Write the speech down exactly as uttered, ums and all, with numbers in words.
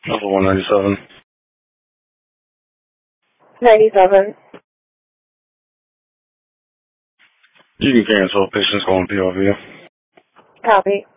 Number one ninety-seven. ninety-seven. You can cancel. Patient's calling P R V. Copy.